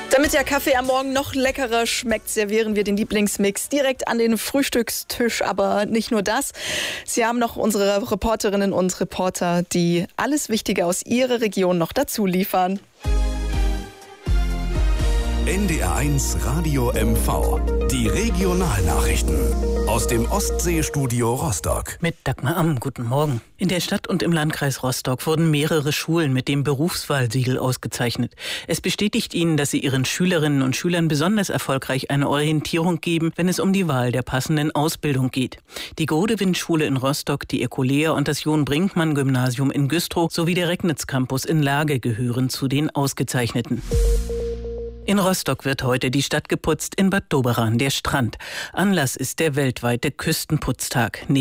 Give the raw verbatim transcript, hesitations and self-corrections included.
Damit der Kaffee am Morgen noch leckerer schmeckt, servieren wir den Lieblingsmix direkt an den Frühstückstisch. Aber nicht nur das. Sie haben noch unsere Reporterinnen und Reporter, die alles Wichtige aus ihrer Region noch dazu liefern. N D R eins Radio M V. Die Regionalnachrichten aus dem Ostseestudio Rostock. Mit Dagmar Amm, guten Morgen. In der Stadt und im Landkreis Rostock wurden mehrere Schulen mit dem Berufswahlsiegel ausgezeichnet. Es bestätigt ihnen, dass sie ihren Schülerinnen und Schülern besonders erfolgreich eine Orientierung geben, wenn es um die Wahl der passenden Ausbildung geht. Die Gode-Wind-Schule in Rostock, die Ecolea und das John-Brinkmann-Gymnasium in Güstrow sowie der Regnitz-Campus in Lage gehören zu den Ausgezeichneten. In Rostock wird heute die Stadt geputzt, in Bad Doberan der Strand. Anlass ist der weltweite Küstenputztag.